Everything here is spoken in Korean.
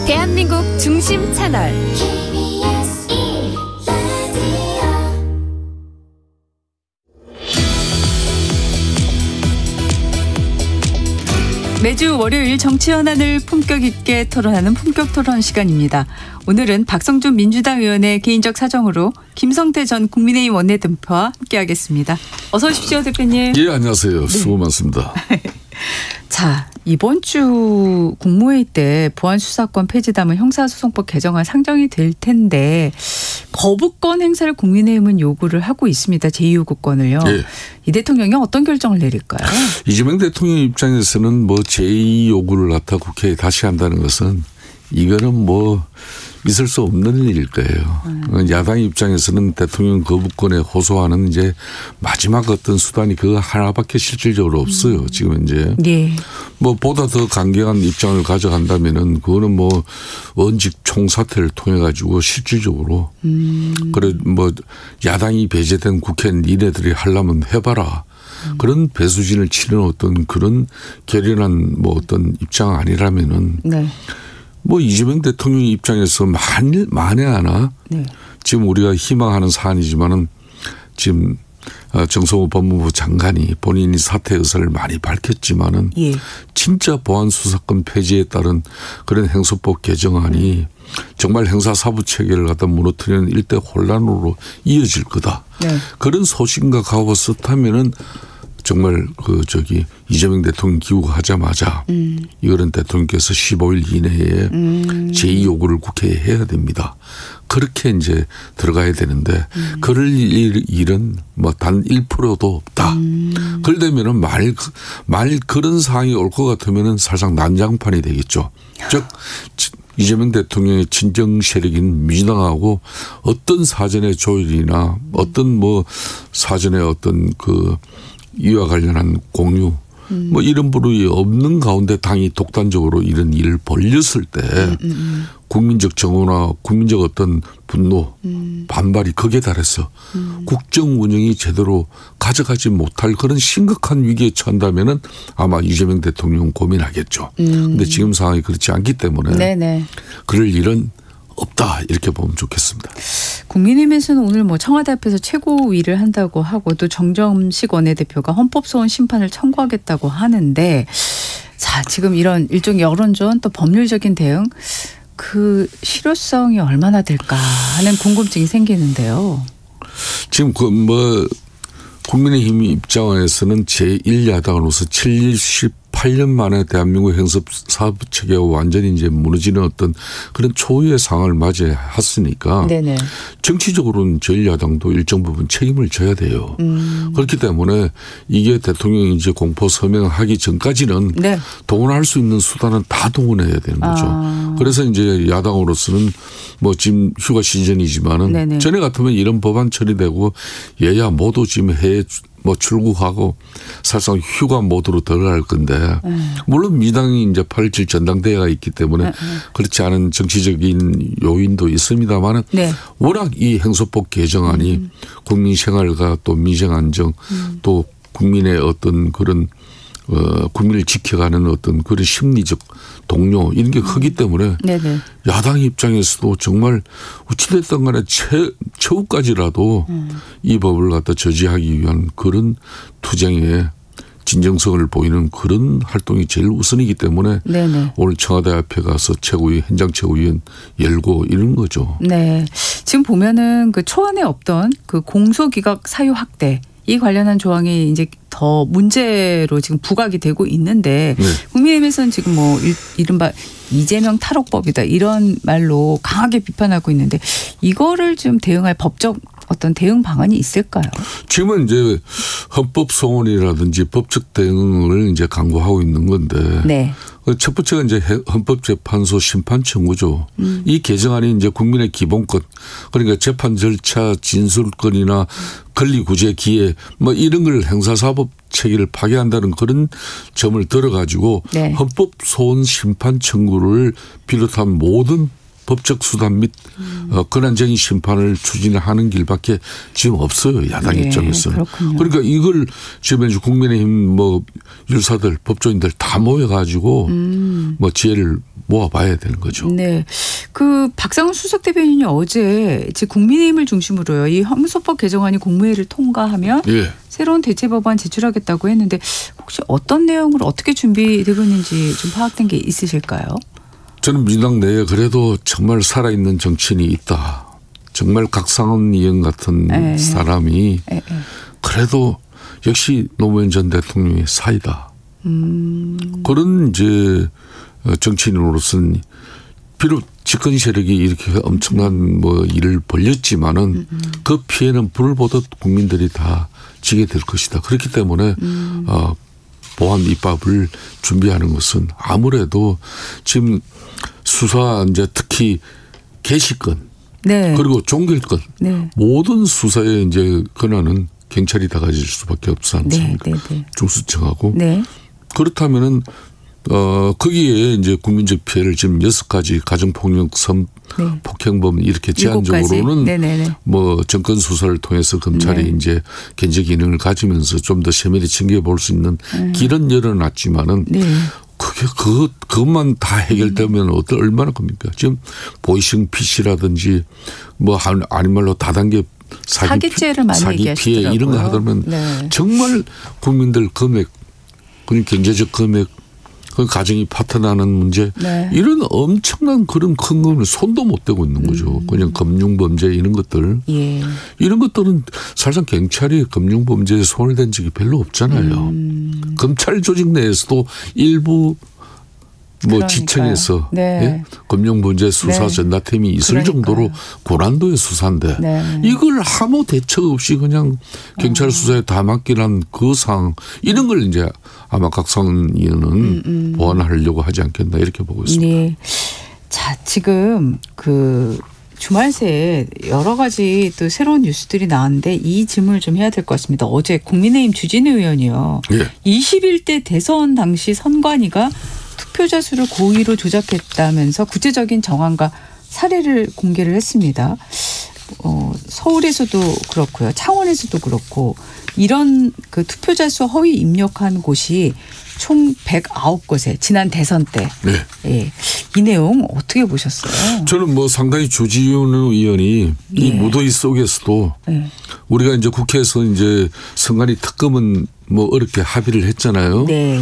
대한민국 중심 채널 매주 월요일 정치 현안을 품격 있게 토론하는 품격 토론 시간입니다. 오늘은 박성준 민주당 의원의 개인적 사정으로 김성태 전 국민의힘 원내대표와 함께하겠습니다. 어서 오십시오, 대표님. 예, 안녕하세요. 수고 많습니다. 자, 이번 주 국무회의 때 보안수사권 폐지담은 형사소송법 개정안 상정이 될 텐데 거부권 행사를 국민의힘은 요구를 하고 있습니다. 제2요구권을요. 예. 이 대통령이 어떤 결정을 내릴까요? 이재명 대통령 입장에서는 뭐 제2요구를 갖다 국회에 다시 한다는 것은 이거는 뭐 있을 수 없는 일일 거예요. 야당 입장에서는 대통령 거부권에 호소하는 이제 마지막 어떤 수단이 그거 하나밖에 실질적으로 없어요. 지금 이제. 네. 뭐 보다 더 강경한 입장을 가져간다면은 그거는 뭐 원직 총사퇴를 통해 가지고 실질적으로 그래 뭐 야당이 배제된 국회는 니네들이 하려면 해봐라. 그런 배수진을 치는 어떤 그런 결연한 뭐 어떤 입장 아니라면은. 네. 뭐 이재명 대통령 입장에서 만에 하나 네. 지금 우리가 희망하는 사안이지만은 지금 정성호 법무부 장관이 본인이 사퇴 의사를 많이 밝혔지만은 예. 진짜 보안수사권 폐지에 따른 그런 행소법 개정안이 정말 형사사부 체계를 갖다 무너뜨리는 일대 혼란으로 이어질 거다. 네. 그런 소신과 각오였다면은 정말 이재명 대통령 귀국하자마자 이거는 대통령께서 15일 이내에 제2요구를 국회에 해야 됩니다. 그렇게 이제 들어가야 되는데 그럴 일은 뭐 단 1%도 없다. 그러려면은 말 그런 상황이 올 것 같으면은 사실상 난장판이 되겠죠. 즉 이재명 대통령의 친정 세력인 민주당하고 어떤 사전의 조율이나 어떤 뭐 사전의 어떤 이와 관련한 공유 뭐 이런 부분이 없는 가운데 당이 독단적으로 이런 일을 벌렸을 때 국민적 정오나 국민적 어떤 분노 반발이 극에 달해서 국정 운영이 제대로 가져가지 못할 그런 심각한 위기에 처한다면은 아마 이재명 대통령은 고민하겠죠. 그런데 지금 상황이 그렇지 않기 때문에 네네. 그럴 일은 없다 이렇게 보면 좋겠습니다. 국민의힘에서는 오늘 뭐 청와대 앞에서 최고위를 한다고 하고 또 정점식 원내대표가 헌법소원 심판을 청구하겠다고 하는데 자 지금 이런 일종의 여론전 또 법률적인 대응 그 실효성이 얼마나 될까 하는 궁금증이 생기는데요. 지금 국민의힘 입장에서는 제1야당으로서 78년 만에 대한민국 행정사업체계가 완전히 이제 무너지는 어떤 그런 초유의 상황을 맞이했으니까 네네. 정치적으로는 제1야당도 일정 부분 책임을 져야 돼요. 그렇기 때문에 이게 대통령이 이제 공포 서명하기 전까지는 네. 동원할 수 있는 수단은 다 동원해야 되는 거죠. 그래서 이제 야당으로서는 뭐 지금 휴가 시즌이지만은 네네. 전에 같으면 이런 법안 처리되고 여야 모두 지금 해외 뭐 출국하고 사실상 휴가 모드로 들어갈 건데 물론 민주당이 이제 8.27 전당대회가 있기 때문에 그렇지 않은 정치적인 요인도 있습니다만은 네. 워낙 이 행소법 개정안이 국민 생활과 또 민생 안정 또 국민의 어떤 그런 국민을 지켜가는 어떤 그런 심리적 동료 이런 게 크기 때문에 네네. 야당 입장에서도 정말 어찌됐든 간에 최후까지라도 이 법을 갖다 저지하기 위한 그런 투쟁의 진정성을 보이는 그런 활동이 제일 우선이기 때문에 네네. 오늘 청와대 앞에 가서 최고위 현장 최고위원 열고 이런 거죠. 네, 지금 보면은 그 초안에 없던 그 공소기각 사유 확대 이 관련한 조항이 이제 더 문제로 지금 부각이 되고 있는데 네. 국민의힘에서는 지금 뭐 이른바 이재명 탈옥법이다 이런 말로 강하게 비판하고 있는데 이거를 좀 대응할 법적 어떤 대응 방안이 있을까요? 지금은 이제 헌법 소원이라든지 법적 대응을 이제 강구하고 있는 건데 네. 첫 번째가 이제 헌법재판소 심판 청구죠. 이 개정안이 이제 국민의 기본권 그러니까 재판 절차 진술권이나 권리구제 기회 뭐 이런 걸 형사사법 체계를 파괴한다는 그런 점을 들어가지고 네. 헌법 소원 심판 청구를 비롯한 모든 법적 수단 및 권한쟁의 심판을 추진하는 길밖에 지금 없어요. 야당 네, 입장에서는. 그렇군요. 그러니까 이걸 지금 국민의힘 뭐 율사들 법조인들 다 모여가지고 뭐 지혜를 모아봐야 되는 거죠. 네. 그 박상훈 수석 대변인이 어제 즉 국민의힘을 중심으로요. 이 형사법 개정안이 국무회의를 통과하면 예. 새로운 대체법안 제출하겠다고 했는데 혹시 어떤 내용으로 어떻게 준비되고 있는지 좀 파악된 게 있으실까요? 저는 민주당 내에 그래도 정말 살아있는 정치인이 있다. 정말 각상훈 의원 같은 사람이 그래도 역시 노무현 전 대통령의 사이다. 그런 이제 정치인으로서는 비록 집권 세력이 이렇게 엄청난 뭐 일을 벌였지만은 그 피해는 불을 보듯 국민들이 다 지게 될 것이다. 그렇기 때문에 보안 입법을 준비하는 것은 아무래도 지금 수사 이제 특히 개시권 네. 그리고 종결권 네. 모든 수사의 이제 권한은 경찰이 다 가질 수밖에 없지 않습니까? 네. 중수청하고 네. 그렇다면은 거기에 이제 국민적 피해를 지금 6가지 가정폭력, 폭행범 이렇게 제한적으로는 뭐 정권 수사를 통해서 검찰이 이제 견제 기능을 가지면서 좀 더 세밀히 챙겨볼 수 있는 길은 열어놨지만은 그것만 다 해결되면 얼마나 겁니까? 지금 보이싱 PC라든지 뭐 아닌 말로 다단계 사기죄를 많이 사기 피해 이런 거 하다면 정말 국민들 금액, 그런 경제적 금액, 그 가정이 파탄나는 문제 이런 엄청난 그런 큰 거는 손도 못 대고 있는 거죠. 그냥 금융범죄 이런 것들. 이런 것들은 사실상 경찰이 금융범죄에 손을 댄 적이 별로 없잖아요. 검찰 조직 내에서도 일부 뭐 지청에서 금융범죄 수사 전담팀이 있을 정도로 고난도의 수사인데 이걸 아무 대책 없이 그냥 경찰 수사에 다 맡기란 그 상황 이런 걸 이제 아마 각상훈 의원은 보완하려고 하지 않겠나 이렇게 보고 있습니다. 네. 자, 지금 그 주말 새에 여러 가지 또 새로운 뉴스들이 나왔는데 이 질문을 좀 해야 될 것 같습니다. 어제 국민의힘 주진우 의원이요. 21대 대선 당시 선관위가 투표자 수를 고의로 조작했다면서 구체적인 정황과 사례를 공개를 했습니다. 서울에서도 그렇고요. 창원에서도 그렇고 이런 그 투표자 수 허위 입력한 곳이 총 109곳에 지난 대선 때. 이 내용 어떻게 보셨어요? 저는 뭐 상당히 주진우 의원이 이 무더위 속에서도 우리가 이제 국회에서 이제 선관위 특검은 뭐 어렵게 합의를 했잖아요.